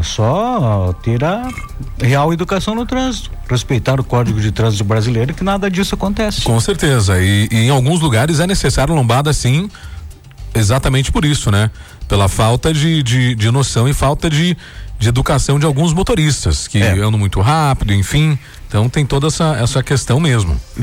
só ter a real educação no trânsito, respeitar o Código de Trânsito brasileiro, que nada disso acontece. Com certeza, e em alguns lugares é necessário lombada sim, exatamente por isso, né? Pela falta de noção e falta de educação de alguns motoristas que andam muito rápido, enfim, então tem toda essa questão mesmo.